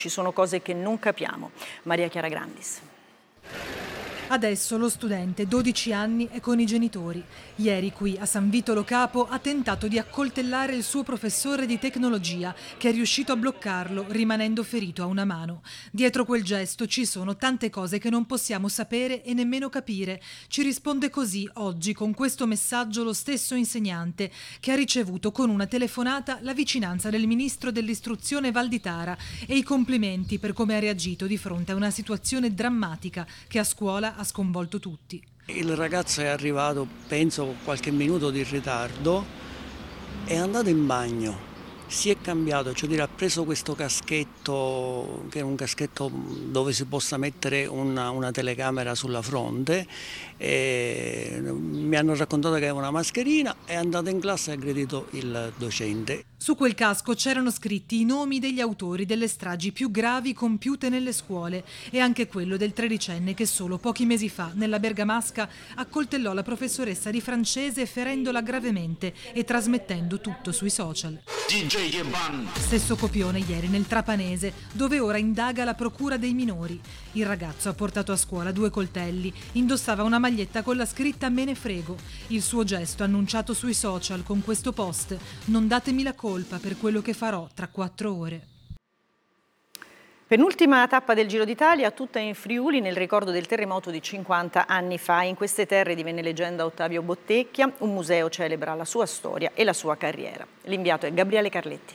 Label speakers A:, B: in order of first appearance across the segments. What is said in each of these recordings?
A: Ci sono cose che non capiamo. Maria Chiara Grandis.
B: Adesso lo studente, 12 anni, è con i genitori. Ieri qui a San Vito Lo Capo ha tentato di accoltellare il suo professore di tecnologia, che è riuscito a bloccarlo, rimanendo ferito a una mano. Dietro quel gesto ci sono tante cose che non possiamo sapere e nemmeno capire. Ci risponde così oggi con questo messaggio lo stesso insegnante, che ha ricevuto con una telefonata la vicinanza del ministro dell'istruzione Valditara e i complimenti per come ha reagito di fronte a una situazione drammatica che a scuola ha sconvolto tutti.
C: Il ragazzo è arrivato, penso, con qualche minuto di ritardo, è andato in bagno, si è cambiato, cioè ha preso questo caschetto, che è un caschetto dove si possa mettere una telecamera sulla fronte, e mi hanno raccontato che aveva una mascherina, è andato in classe e ha aggredito il docente.
B: Su quel casco c'erano scritti i nomi degli autori delle stragi più gravi compiute nelle scuole e anche quello del tredicenne che solo pochi mesi fa nella Bergamasca accoltellò la professoressa di francese ferendola gravemente e trasmettendo tutto sui social. Stesso copione ieri nel Trapanese, dove ora indaga la procura dei minori. Il ragazzo ha portato a scuola 2 coltelli, indossava una maglietta con la scritta "Me ne frego". Il suo gesto annunciato sui social con questo post: "Non datemi la colpa per quello che farò tra 4 ore".
A: Penultima tappa del Giro d'Italia, tutta in Friuli, nel ricordo del terremoto di 50 anni fa. In queste terre divenne leggenda Ottavio Bottecchia, un museo celebra la sua storia e la sua carriera. L'inviato è Gabriele Carletti.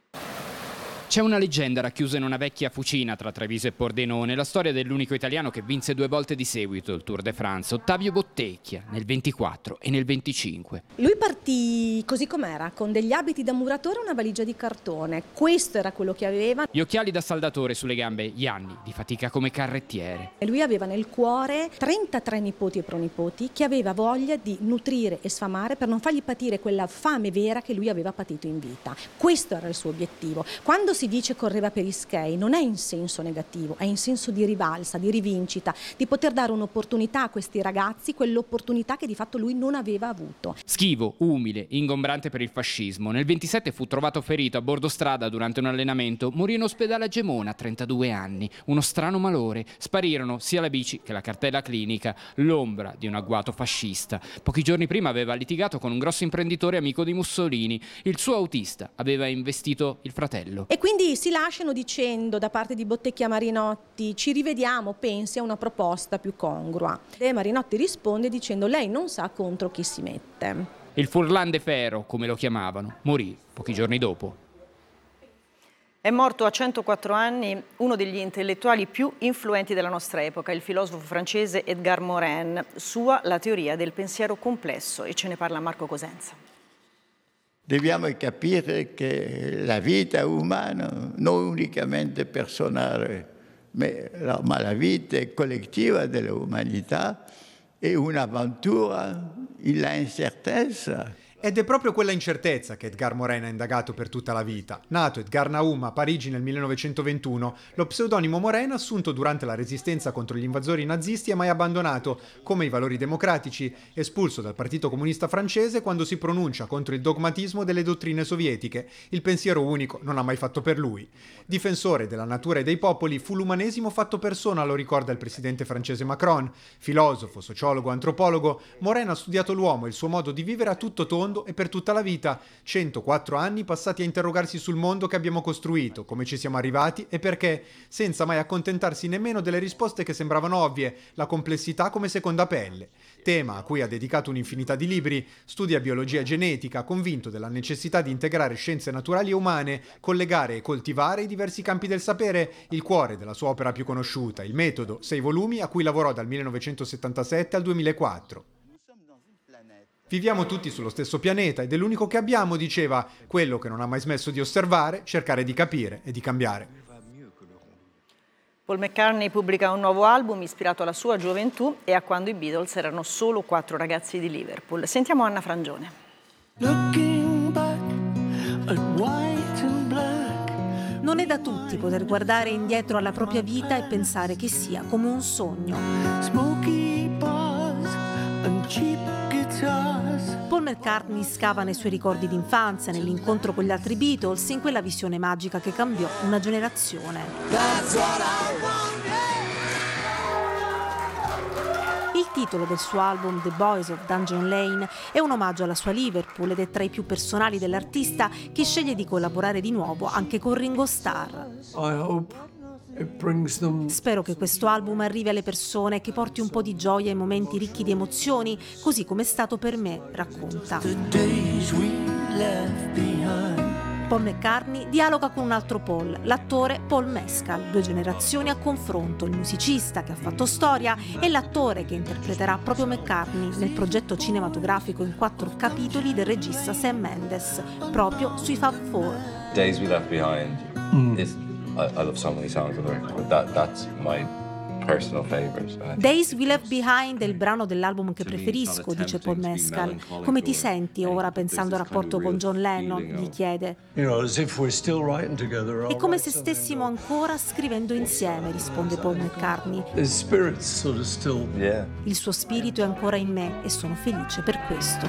D: C'è una leggenda racchiusa in una vecchia fucina tra Treviso e Pordenone, la storia dell'unico italiano che vinse 2 volte di seguito il Tour de France, Ottavio Bottecchia, nel 24 e nel 25.
E: Lui partì così com'era, con degli abiti da muratore e una valigia di cartone. Questo era quello che aveva.
D: Gli occhiali da saldatore sulle gambe, gli anni di fatica come carrettiere.
E: E lui aveva nel cuore 33 nipoti e pronipoti che aveva voglia di nutrire e sfamare per non fargli patire quella fame vera che lui aveva patito in vita. Questo era il suo obiettivo. Quando si dice correva per Ischei non è in senso negativo, è in senso di rivalsa, di rivincita, di poter dare un'opportunità a questi ragazzi, quell'opportunità che di fatto lui non aveva avuto.
D: Schivo, umile, ingombrante per il fascismo. Nel 27 fu trovato ferito a bordo strada durante un allenamento, morì in ospedale a Gemona a 32 anni. Uno strano malore, sparirono sia la bici che la cartella clinica, l'ombra di un agguato fascista. Pochi giorni prima aveva litigato con un grosso imprenditore amico di Mussolini, il suo autista aveva investito il fratello.
E: E quindi si lasciano dicendo da parte di Bottecchia Marinotti: ci rivediamo, pensi a una proposta più congrua. E Marinotti risponde dicendo: lei non sa contro chi si mette.
D: Il Furlan de Ferro, come lo chiamavano, morì pochi giorni dopo.
A: È morto a 104 anni uno degli intellettuali più influenti della nostra epoca, il filosofo francese Edgar Morin. Sua la teoria del pensiero complesso, e ce ne parla Marco Cosenza.
F: Dobbiamo capire che la vita umana, non unicamente personale, ma la vita collettiva dell'umanità è un'avventura in incertezza.
G: Ed è proprio quella incertezza che Edgar Morin ha indagato per tutta la vita. Nato Edgar Naum a Parigi nel 1921, lo pseudonimo Morin, assunto durante la resistenza contro gli invasori nazisti, è mai abbandonato, come i valori democratici, espulso dal Partito Comunista francese quando si pronuncia contro il dogmatismo delle dottrine sovietiche. Il pensiero unico non ha mai fatto per lui. Difensore della natura e dei popoli, fu l'umanesimo fatto persona, lo ricorda il presidente francese Macron. Filosofo, sociologo, antropologo, Morin ha studiato l'uomo e il suo modo di vivere a tutto tondo e per tutta la vita. 104 anni passati a interrogarsi sul mondo che abbiamo costruito, come ci siamo arrivati e perché, senza mai accontentarsi nemmeno delle risposte che sembravano ovvie, la complessità come seconda pelle. Tema a cui ha dedicato un'infinità di libri, studia biologia genetica, convinto della necessità di integrare scienze naturali e umane, collegare e coltivare i diversi campi del sapere, il cuore della sua opera più conosciuta, Il Metodo, 6 volumi a cui lavorò dal 1977 al 2004. Viviamo tutti sullo stesso pianeta ed è l'unico che abbiamo, diceva, quello che non ha mai smesso di osservare, cercare di capire e di cambiare.
A: Paul McCartney pubblica un nuovo album ispirato alla sua gioventù e a quando i Beatles erano solo 4 ragazzi di Liverpool. Sentiamo Anna Frangione.
H: Non è da tutti poter guardare indietro alla propria vita e pensare che sia come un sogno. Paul McCartney scava nei suoi ricordi d'infanzia, nell'incontro con gli altri Beatles, in quella visione magica che cambiò una generazione. Il titolo del suo album The Boys of Dungeon Lane è un omaggio alla sua Liverpool ed è tra i più personali dell'artista, che sceglie di collaborare di nuovo anche con Ringo Starr. Spero che questo album arrivi alle persone, che porti un po' di gioia in momenti ricchi di emozioni, così come è stato per me, racconta. Paul McCartney dialoga con un altro Paul, l'attore Paul Mescal, 2 generazioni a confronto, il musicista che ha fatto storia e l'attore che interpreterà proprio McCartney nel progetto cinematografico in 4 capitoli del regista Sam Mendes, proprio sui Fab Four.
I: Days We Left Behind is I love so many songs of the record, but that's my personal favorite.
H: Days We Left Behind è il brano dell'album che preferisco, dice Paul Mescal. Come ti senti ora pensando al rapporto con John Lennon? Gli chiede. È come se stessimo ancora scrivendo insieme, risponde Paul McCartney. Il suo spirito è ancora in me e sono felice per questo.